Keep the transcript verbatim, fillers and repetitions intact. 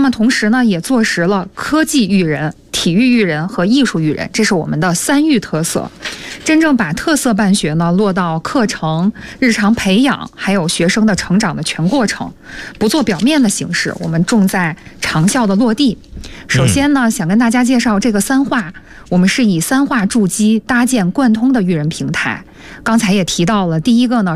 么同时呢，也坐实了科技育人、体育育人和艺术育人，这是我们的三育特色。真正把特色办学呢落到课程、日常培养，还有学生的成长的全过程，不做表面的形式，我们重在长效的落地。首先呢，想跟大家介绍这个三化，我们是以三化筑基，搭建贯通的育人平台。刚才也提到了，第一个呢